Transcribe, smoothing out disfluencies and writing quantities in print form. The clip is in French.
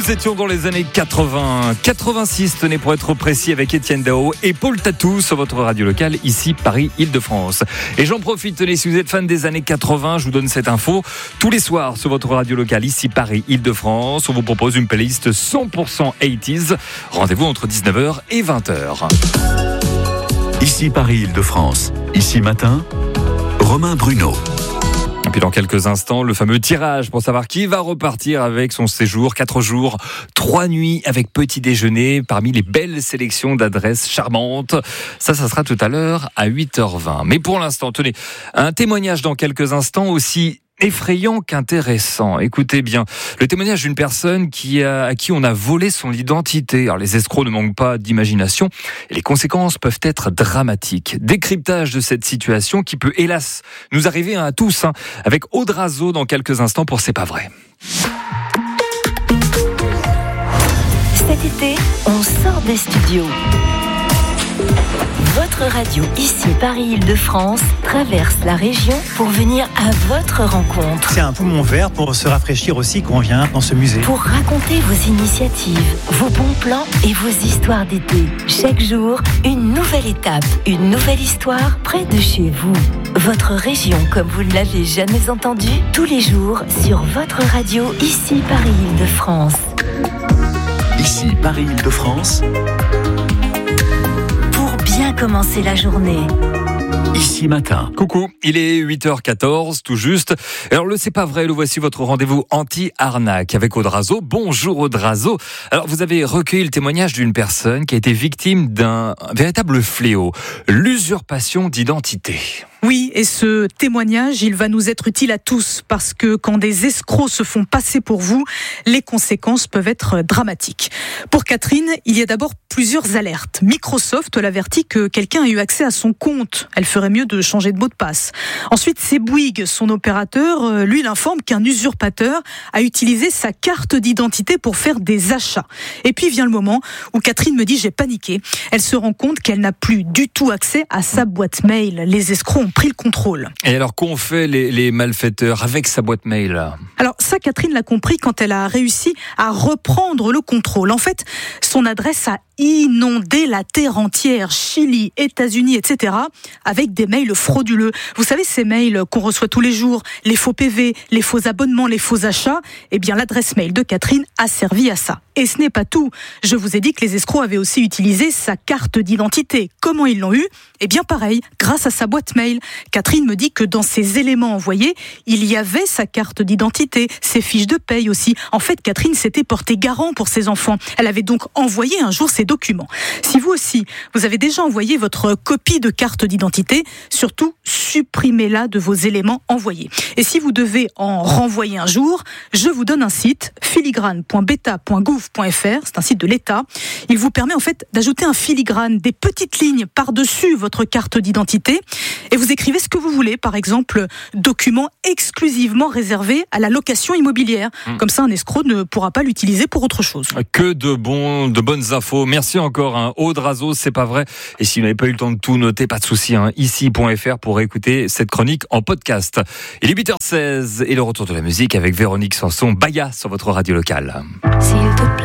Nous étions dans les années 80, 86, tenez pour être précis, avec Étienne Dao et Paul Tatou sur votre radio locale, ici Paris-Île-de-France. Et j'en profite, tenez, si vous êtes fan des années 80, je vous donne cette info. Tous les soirs sur votre radio locale, ici Paris-Île-de-France, on vous propose une playlist 100% 80s. Rendez-vous entre 19h et 20h. Ici Paris-Île-de-France, ici matin, Romain Bruno. Et puis dans quelques instants, le fameux tirage pour savoir qui va repartir avec son séjour 4 jours, 3 nuits avec petit déjeuner parmi les belles sélections d'adresses charmantes. Ça sera tout à l'heure à 8h20. Mais pour l'instant, tenez, un témoignage dans quelques instants aussi effrayant qu'intéressant. Écoutez bien, le témoignage d'une personne à qui on a volé son identité. Alors les escrocs ne manquent pas d'imagination et les conséquences peuvent être dramatiques. Décryptage de cette situation qui peut hélas nous arriver à tous, avec Aude Razeau dans quelques instants pour C'est pas vrai. Cet été, on sort des studios. Votre radio, ici Paris-Île-de-France, traverse la région pour venir à votre rencontre. C'est un poumon vert pour se rafraîchir aussi quand on vient dans ce musée. Pour raconter vos initiatives, vos bons plans et vos histoires d'été. Chaque jour, une nouvelle étape, une nouvelle histoire près de chez vous. Votre région comme vous ne l'avez jamais entendue, tous les jours sur votre radio, ici Paris-Île-de-France. Ici Paris-Île-de-France. Bien commencer la journée. Ici matin. Coucou, il est 8h14 tout juste. Alors le C'est pas vrai, le voici votre rendez-vous anti-arnaque avec Aude Razeau. Bonjour Aude Razeau. Alors vous avez recueilli le témoignage d'une personne qui a été victime d'un véritable fléau, l'usurpation d'identité. Oui, et ce témoignage, il va nous être utile à tous parce que quand des escrocs se font passer pour vous, les conséquences peuvent être dramatiques. Pour Catherine, il y a d'abord plusieurs alertes. Microsoft l'avertit que quelqu'un a eu accès à son compte. Elle ferait mieux de changer de mot de passe. Ensuite, c'est Bouygues, son opérateur, lui, il informe qu'un usurpateur a utilisé sa carte d'identité pour faire des achats. Et puis vient le moment où Catherine me dit « j'ai paniqué ». Elle se rend compte qu'elle n'a plus du tout accès à sa boîte mail. Les escrocs ont pris le contrôle. Et alors, qu'ont fait les malfaiteurs avec sa boîte mail ? Alors ça, Catherine l'a compris quand elle a réussi à reprendre le contrôle. En fait, son adresse a inondé la terre entière, Chili, États-Unis, etc., avec des mails frauduleux. Vous savez, ces mails qu'on reçoit tous les jours, les faux PV, les faux abonnements, les faux achats, eh bien l'adresse mail de Catherine a servi à ça. Et ce n'est pas tout. Je vous ai dit que les escrocs avaient aussi utilisé sa carte d'identité. Comment ils l'ont eu ? Eh bien pareil, grâce à sa boîte mail. Catherine me dit que dans ses éléments envoyés, il y avait sa carte d'identité, ses fiches de paye aussi. En fait, Catherine s'était portée garant pour ses enfants. Elle avait donc envoyé un jour ses documents. Si vous aussi, vous avez déjà envoyé votre copie de carte d'identité, surtout supprimez-la de vos éléments envoyés. Et si vous devez en renvoyer un jour, je vous donne un site, filigrane.beta.gouv.fr, c'est un site de l'État. Il vous permet en fait d'ajouter un filigrane, des petites lignes par-dessus votre carte d'identité, et vous écrivez ce que vous voulez, par exemple, document exclusivement réservé à la location immobilière. Comme ça, un escroc ne pourra pas l'utiliser pour autre chose. Que de bonnes infos. Merci encore, Aude Razeau, c'est pas vrai. Et si vous n'avez pas eu le temps de tout noter, pas de souci, ici.fr pour écouter cette chronique en podcast. Il est 8h16 et le retour de la musique avec Véronique Sanson, Baya sur votre radio locale.